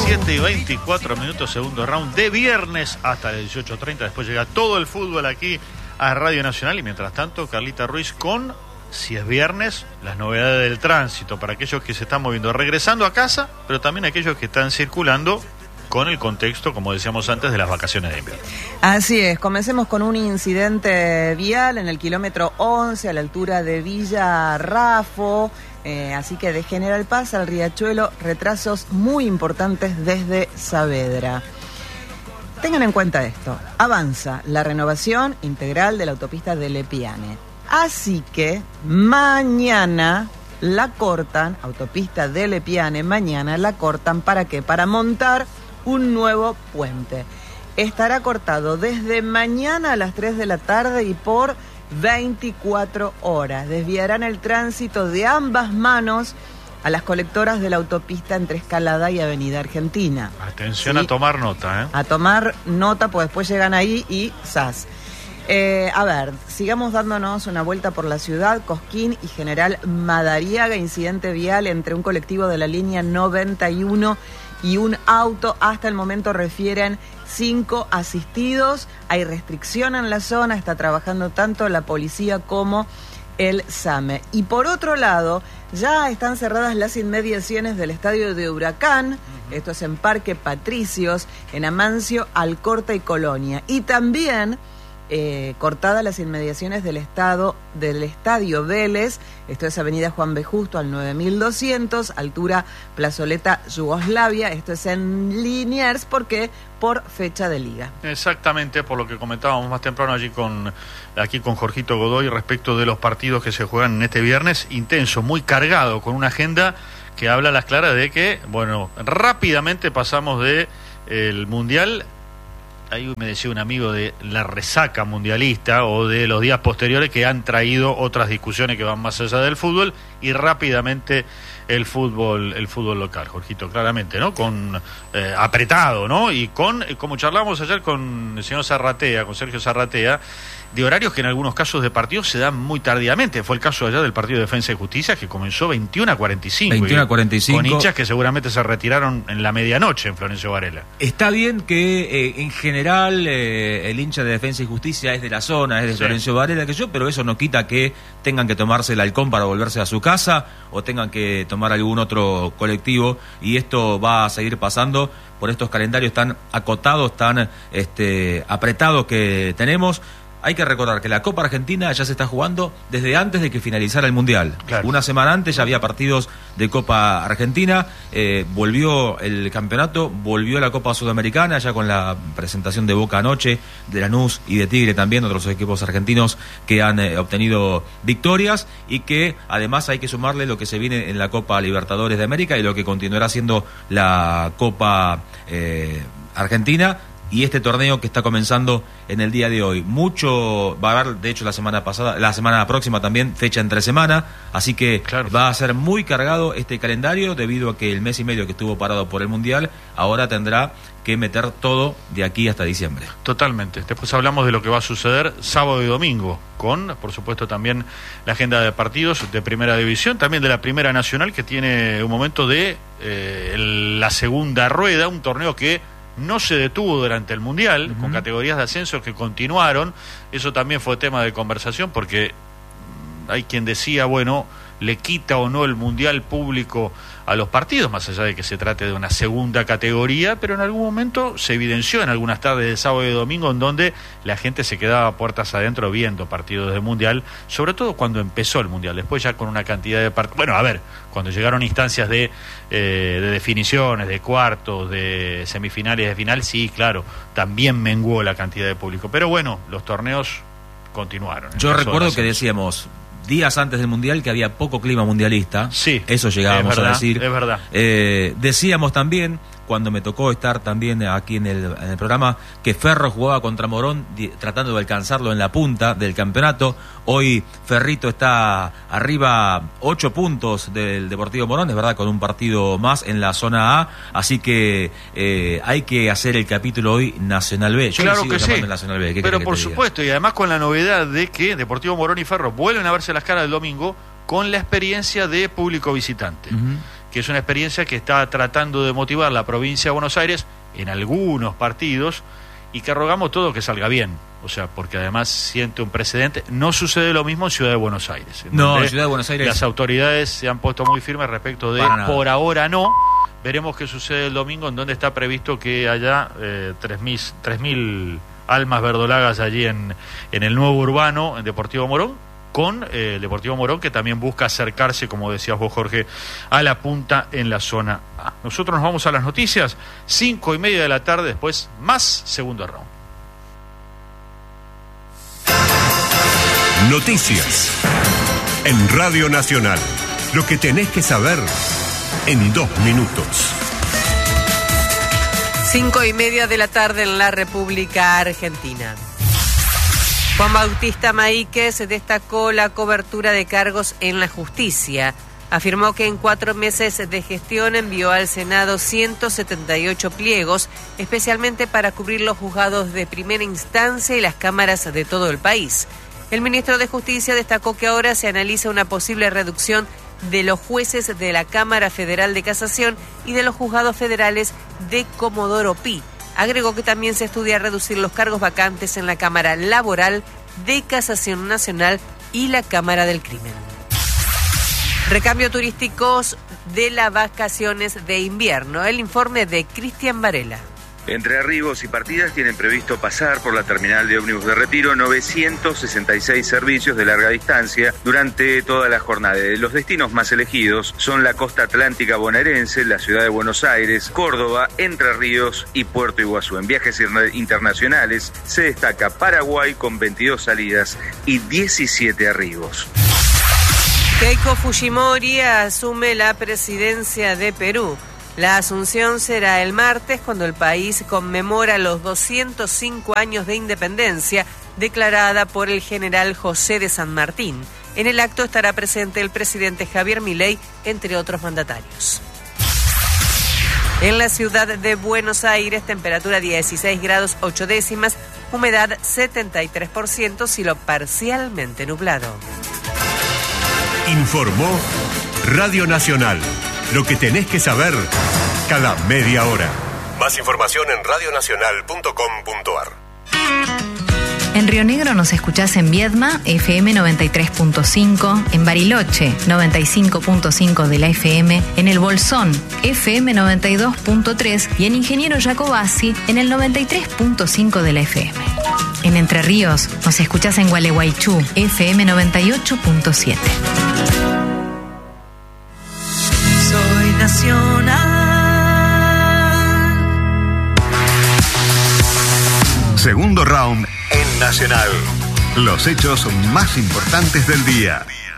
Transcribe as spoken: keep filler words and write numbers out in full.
siete y veinticuatro minutos, segundo round de viernes hasta las dieciocho treinta. Después llega todo el fútbol aquí a Radio Nacional. Y mientras tanto, Carlita Ruiz con, si es viernes, las novedades del tránsito para aquellos que se están moviendo, regresando a casa, pero también aquellos que están circulando con el contexto, como decíamos antes, de las vacaciones de invierno. Así es, comencemos con un incidente vial en el kilómetro once a la altura de Villa Rafo. Eh, así que de General Paz al Riachuelo, retrasos muy importantes desde Saavedra. Tengan en cuenta esto, avanza la renovación integral de la autopista de Lepiane. Así que mañana la cortan, autopista de Lepiane, mañana la cortan, ¿para qué? Para montar un nuevo puente. Estará cortado desde mañana a las tres de la tarde y por veinticuatro horas. Desviarán el tránsito de ambas manos a las colectoras de la autopista entre Escalada y Avenida Argentina. Atención, ¿sí? A tomar nota, ¿eh? A tomar nota, pues después llegan ahí y ¡zas! Eh, a ver, sigamos dándonos una vuelta por la ciudad. Cosquín y General Madariaga, incidente vial entre un colectivo de la línea noventa y uno y un auto. Hasta el momento refieren cinco asistidos. Hay restricción en la zona, está trabajando tanto la policía como el SAME. Y por otro lado, ya están cerradas las inmediaciones del estadio de Huracán. Uh-huh. Esto es en Parque Patricios, en Amancio, Alcorta y Colonia. Y también Eh, cortadas las inmediaciones del estado del estadio Vélez. Esto es Avenida Juan B. Justo al nueve mil doscientos, altura Plazoleta Yugoslavia. Esto es en Liniers, porque por fecha de liga. Exactamente, por lo que comentábamos más temprano allí con aquí con Jorgito Godoy respecto de los partidos que se juegan en este viernes, intenso, muy cargado, con una agenda que habla a las claras de que, bueno, rápidamente pasamos de el Mundial. Ahí me decía un amigo de la resaca mundialista o de los días posteriores que han traído otras discusiones que van más allá del fútbol, y rápidamente el fútbol el fútbol local, Jorgito, claramente, ¿no? Con eh, apretado, ¿no? Y con, como charlábamos ayer con el señor Zarratea, con Sergio Zarratea, de horarios que en algunos casos de partidos se dan muy tardíamente. Fue el caso allá del partido de Defensa y Justicia, que comenzó veintiuno a cuarenta y cinco. veintiuno a cuarenta y cinco. Con hinchas que seguramente se retiraron en la medianoche en Florencio Varela. Está bien que eh, en general eh, el hincha de Defensa y Justicia es de la zona, es de sí. Florencio Varela, que yo, pero eso no quita que tengan que tomarse el halcón para volverse a su casa o tengan que tomar algún otro colectivo, y esto va a seguir pasando por estos calendarios tan acotados, tan este, apretados que tenemos. Hay que recordar que la Copa Argentina ya se está jugando desde antes de que finalizara el Mundial. Claro. Una semana antes ya había partidos de Copa Argentina, eh, volvió el campeonato, volvió la Copa Sudamericana, ya con la presentación de Boca anoche, de Lanús y de Tigre también, otros equipos argentinos que han eh, obtenido victorias, y que además hay que sumarle lo que se viene en la Copa Libertadores de América y lo que continuará siendo la Copa eh, Argentina. Y este torneo que está comenzando en el día de hoy. Mucho va a haber, de hecho, la semana pasada, la semana próxima también, fecha entre semana, así que claro, va a ser muy cargado este calendario, debido a que el mes y medio que estuvo parado por el Mundial, ahora tendrá que meter todo de aquí hasta diciembre. Totalmente. Después hablamos de lo que va a suceder sábado y domingo, con, por supuesto, también la agenda de partidos de Primera División, también de la Primera Nacional, que tiene un momento de eh, el, la segunda rueda, un torneo que no se detuvo durante el Mundial, uh-huh, con categorías de ascenso que continuaron. Eso también fue tema de conversación, porque hay quien decía, bueno, le quita o no el Mundial público a los partidos, más allá de que se trate de una segunda categoría, pero en algún momento se evidenció en algunas tardes de sábado y domingo en donde la gente se quedaba puertas adentro viendo partidos de Mundial, sobre todo cuando empezó el Mundial. Después ya con una cantidad de partidos, bueno, a ver, cuando llegaron instancias de, eh, de definiciones, de cuartos, de semifinales, de final, sí, claro, también menguó la cantidad de público, pero bueno, los torneos continuaron. Yo recuerdo que decíamos días antes del Mundial que había poco clima mundialista. Sí. Eso llegábamos es verdad, a decir. Es verdad. Eh, decíamos también, cuando me tocó estar también aquí en el, en el programa, que Ferro jugaba contra Morón di, tratando de alcanzarlo en la punta del campeonato. Hoy Ferrito está arriba ocho puntos del Deportivo Morón, es verdad, con un partido más en la zona A, así que eh, hay que hacer el capítulo hoy Nacional B. Yo claro que sí, Nacional B. pero por supuesto, y además con la novedad de que Deportivo Morón y Ferro vuelven a verse las caras el domingo con la experiencia de público visitante. Uh-huh. que es una experiencia que está tratando de motivar la provincia de Buenos Aires en algunos partidos y que rogamos todo que salga bien. O sea, porque además siente un precedente. No sucede lo mismo en Ciudad de Buenos Aires. No, en Ciudad de Buenos Aires. Las autoridades se han puesto muy firmes respecto de por ahora no. Veremos qué sucede el domingo, en donde está previsto que haya eh, tres mil almas verdolagas allí en, en el nuevo urbano, en Deportivo Morón, con eh, el Deportivo Morón, que también busca acercarse, como decías vos, Jorge, a la punta en la zona A. Nosotros nos vamos a las noticias, cinco y media de la tarde, después más segundo round. Noticias en Radio Nacional. Lo que tenés que saber en dos minutos. Cinco y media de la tarde en la República Argentina. Juan Bautista Maíquez destacó la cobertura de cargos en la justicia. Afirmó que en cuatro meses de gestión envió al Senado ciento setenta y ocho pliegos, especialmente para cubrir los juzgados de primera instancia y las cámaras de todo el país. El ministro de Justicia destacó que ahora se analiza una posible reducción de los jueces de la Cámara Federal de Casación y de los juzgados federales de Comodoro Pi. Agregó que también se estudia reducir los cargos vacantes en la Cámara Laboral de Casación Nacional y la Cámara del Crimen. Recambio turísticos de las vacaciones de invierno. El informe de Cristian Varela. Entre arribos y partidas tienen previsto pasar por la terminal de ómnibus de Retiro novecientos sesenta y seis servicios de larga distancia durante toda la jornada. Los destinos más elegidos son la costa atlántica bonaerense, la ciudad de Buenos Aires, Córdoba, Entre Ríos y Puerto Iguazú. En viajes internacionales se destaca Paraguay con veintidós salidas y diecisiete arribos. Keiko Fujimori asume la presidencia de Perú. La asunción será el martes, cuando el país conmemora los doscientos cinco años de independencia declarada por el general José de San Martín. En el acto estará presente el presidente Javier Milei, entre otros mandatarios. En la ciudad de Buenos Aires, temperatura dieciséis grados ocho décimas, humedad setenta y tres por ciento, cielo parcialmente nublado. Informó Radio Nacional. Lo que tenés que saber cada media hora. Más información en radio nacional punto com punto a r. En Río Negro nos escuchás en Viedma, F M noventa y tres punto cinco, en Bariloche, noventa y cinco punto cinco de la F M, en El Bolsón, F M noventa y dos punto tres y en Ingeniero Jacobasi, en el noventa y tres punto cinco de la F M. En Entre Ríos nos escuchás en Gualeguaychú, F M noventa y ocho punto siete. Soy Nacional. Segundo round en Nacional. Los hechos más importantes del día.